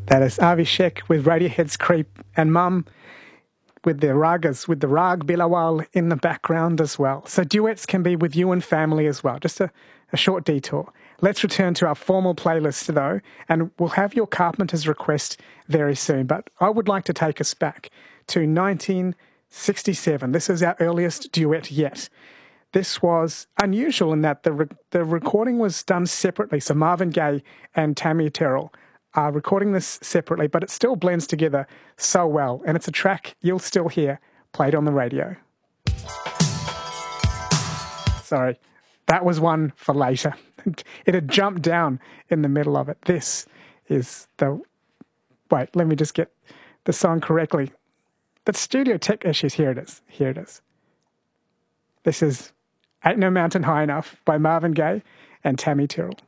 That is Avishek with Radiohead's Creep, and Mum with the ragas, with the Rag Bilawal in the background as well. So duets can be with you and family as well. Just a short detour. Let's return to our formal playlist though, and we'll have your Carpenter's request very soon. But I would like to take us back to 1967. This is our earliest duet yet. This was unusual in that the recording was done separately. So Marvin Gaye and Tammy Terrell are recording this separately, but it still blends together so well. And it's a track you'll still hear played on the radio. Sorry, that was one for later. It had jumped down in the middle of it. This is the... Wait, let me just get the song correctly. The studio tech issues. Here it is. Here it is. This is Ain't No Mountain High Enough by Marvin Gaye and Tammy Terrell.